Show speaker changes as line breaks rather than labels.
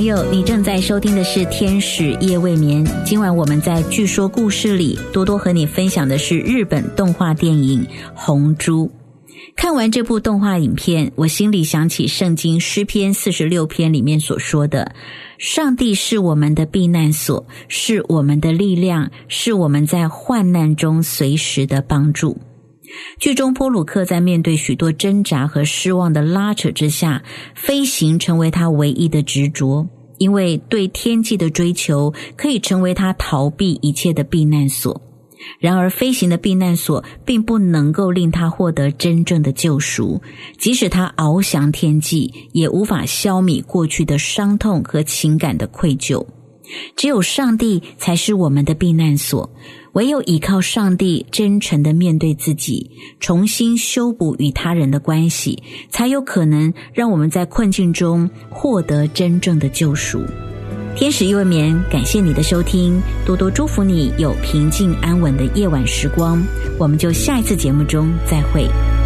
友，你正在收听的是天使夜未眠。今晚我们在据说故事里，多多和你分享的是日本动画电影《红猪》。看完这部动画影片，我心里想起圣经诗篇46篇里面所说的，上帝是我们的避难所，是我们的力量，是我们在患难中随时的帮助。剧中波鲁克在面对许多挣扎和失望的拉扯之下，飞行成为他唯一的执着，因为对天际的追求可以成为他逃避一切的避难所。然而飞行的避难所并不能够令他获得真正的救赎，即使他翱翔天际，也无法消弭过去的伤痛和情感的愧疚。只有上帝才是我们的避难所，唯有依靠上帝真诚地面对自己，重新修补与他人的关系，才有可能让我们在困境中获得真正的救赎。天使夜未眠，感谢你的收听，多多祝福你有平静安稳的夜晚时光，我们就下一次节目中再会。